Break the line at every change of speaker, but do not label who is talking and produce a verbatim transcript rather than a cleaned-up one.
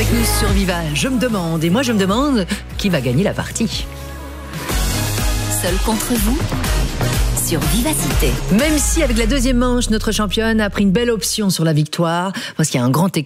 avec nous sur Viva. Je me demande, et moi je me demande, qui va gagner la partie?
Seul contre vous sur Vivacité.
Même si avec la deuxième manche, notre championne a pris une belle option sur la victoire, parce qu'il y a un grand écart.